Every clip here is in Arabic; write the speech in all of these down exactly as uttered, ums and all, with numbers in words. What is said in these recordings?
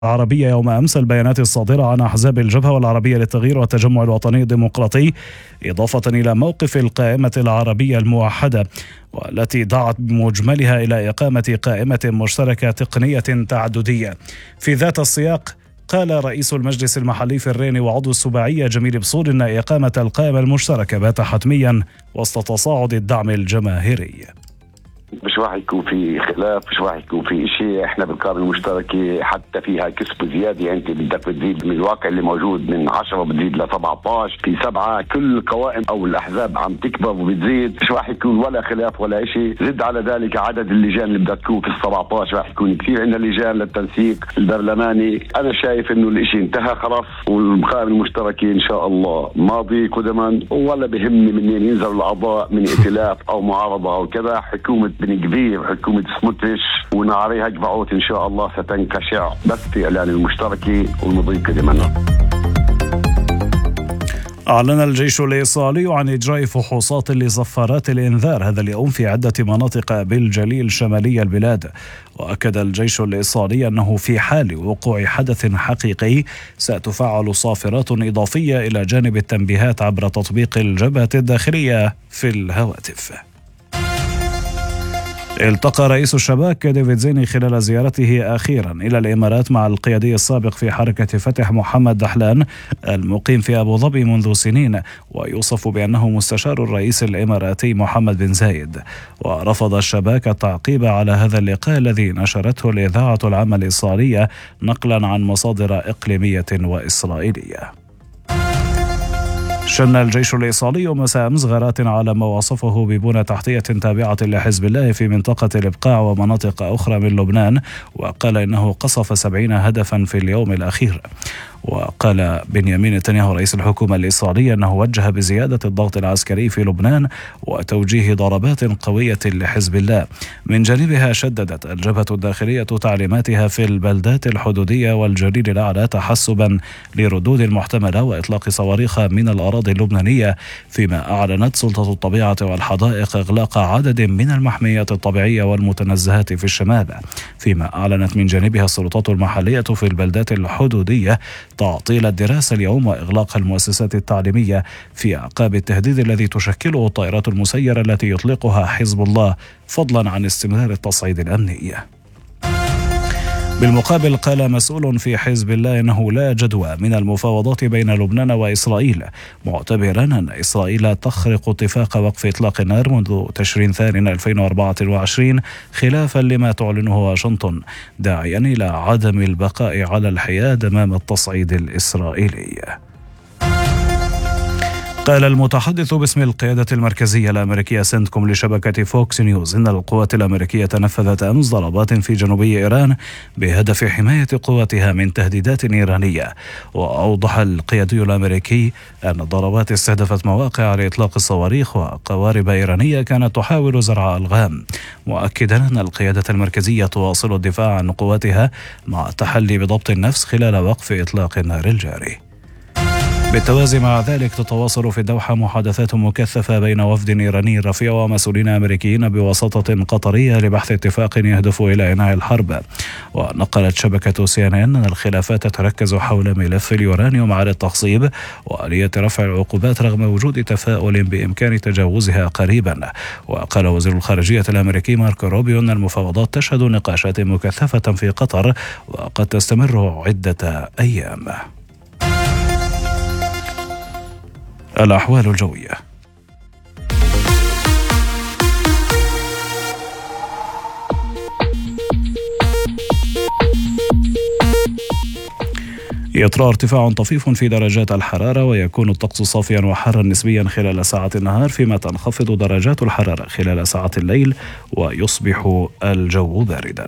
العربية يوم أمس البيانات الصادرة عن أحزاب الجبهة والعربية للتغيير والتجمع الوطني الديمقراطي، إضافة إلى موقف القائمة العربية الموحدة، والتي دعت بمجملها إلى إقامة قائمة مشتركة تقنية تعددية. في ذات السياق، قال رئيس المجلس المحلي في الرين وعضو السباعية جميل بصور إن إقامة القائمة المشتركة بات حتميا وسط تصاعد الدعم الجماهيري. مش راح يكون في خلاف، مش راح يكون في شيء. احنا بالقائمة المشتركة حتى فيها كسب زيادة، يعني انت بدك بتزيد من الواقع اللي موجود من عشرة بتزيد ل سبعة عشر، في سبعة. كل القوائم او الاحزاب عم تكبر وبتزيد، مش راح يكون ولا خلاف ولا شيء. زد على ذلك عدد اللجان اللي بدها تكون في ال سبعة عشر راح يكون كثير. عندنا لجان للتنسيق البرلماني. انا شايف انه الاشي انتهى خلاص، والقائمة المشتركة ان شاء الله ماضي قدما، ولا بهمني منين ينزلوا الاعضاء من ائتلاف او معارضة او كذا. حكومة بن كبير، حكومة سموتريش وناري هجبعوت إن شاء الله ستنكشع بس في إعلان المشتركة والمضي قدما. أعلن الجيش الإسرائيلي عن إجراء فحوصات لصفارات الإنذار هذا اليوم في عدة مناطق بالجليل شمالي البلاد. وأكد الجيش الإسرائيلي أنه في حال وقوع حدث حقيقي ستفعل صافرات إضافية إلى جانب التنبيهات عبر تطبيق الجبهة الداخلية في الهواتف. التقى رئيس الشباك ديفيد زيني خلال زيارته أخيرا إلى الإمارات مع القيادي السابق في حركة فتح محمد دحلان المقيم في أبو ظبي منذ سنين، ويوصف بأنه مستشار الرئيس الإماراتي محمد بن زايد. ورفض الشباك التعقيب على هذا اللقاء الذي نشرته الإذاعة العامة الإسرائيلية نقلا عن مصادر إقليمية وإسرائيلية. شن الجيش الإسرائيلي مساء أمس غارات على ما وصفه ببنى تحتية تابعة لحزب الله في منطقة الإبقاع ومناطق أخرى من لبنان، وقال إنه قصف سبعين هدفا في اليوم الأخير. وقال بنيامين نتنياهو رئيس الحكومة الإسرائيلية أنه وجه بزيادة الضغط العسكري في لبنان وتوجيه ضربات قوية لحزب الله. من جانبها شددت الجبهة الداخلية تعليماتها في البلدات الحدودية والجليل الأعلى تحسبا لردود المحتملة وإطلاق صواريخ من الأراضي اللبنانية، فيما أعلنت سلطة الطبيعة والحدائق إغلاق عدد من المحميات الطبيعية والمتنزهات في الشمال. فيما أعلنت من جانبها السلطات المحلية في البلدات الحدودية تعطيل الدراسة اليوم وإغلاق المؤسسات التعليمية في أعقاب التهديد الذي تشكله الطائرات المسيرة التي يطلقها حزب الله، فضلا عن استمرار التصعيد الأمني. بالمقابل، قال مسؤول في حزب الله أنه لا جدوى من المفاوضات بين لبنان وإسرائيل، معتبرا أن إسرائيل تخرق اتفاق وقف إطلاق النار منذ تشرين ثاني ألفين وأربعة وعشرين خلافا لما تعلنه واشنطن، داعيا إلى عدم البقاء على الحياد أمام التصعيد الإسرائيلي. قال المتحدث باسم القيادة المركزية الأمريكية سنتكم لشبكة فوكس نيوز إن القوات الأمريكية نفذت أمس ضربات في جنوبي إيران بهدف حماية قواتها من تهديدات إيرانية. وأوضح القيادي الأمريكي أن الضربات استهدفت مواقع لإطلاق الصواريخ وقوارب إيرانية كانت تحاول زرع ألغام، مؤكدا أن القيادة المركزية تواصل الدفاع عن قواتها مع التحلي بضبط النفس خلال وقف إطلاق النار الجاري. بالتوازي مع ذلك، تتواصل في الدوحة محادثات مكثفة بين وفد إيراني رفيع ومسؤولين أمريكيين بوساطة قطرية لبحث اتفاق يهدف إلى إنهاء الحرب. ونقلت شبكة سي إن إن أن الخلافات تتركز حول ملف اليورانيوم على التخصيب وآلية رفع العقوبات رغم وجود تفاؤل بإمكان تجاوزها قريبا. وقال وزير الخارجية الأمريكي ماركو روبيو أن المفاوضات تشهد نقاشات مكثفة في قطر وقد تستمر عدة أيام. الأحوال الجوية. يطرأ ارتفاع طفيف في درجات الحرارة، ويكون الطقس صافيا وحارا نسبيا خلال ساعات النهار، فيما تنخفض درجات الحرارة خلال ساعات الليل ويصبح الجو باردا.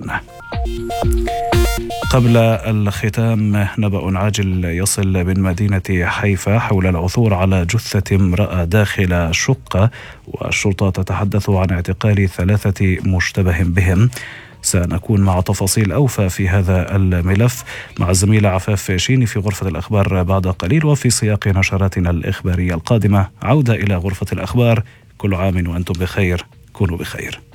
قبل الختام، نبأ عاجل يصل من مدينة حيفا حول العثور على جثة امرأة داخل شقة، والشرطة تتحدث عن اعتقال ثلاثة مشتبه بهم. سنكون مع تفاصيل أوفى في هذا الملف مع الزميلة عفاف شيني في غرفة الأخبار بعد قليل. وفي سياق نشراتنا الإخبارية القادمة عودة إلى غرفة الأخبار. كل عام وأنتم بخير، كونوا بخير.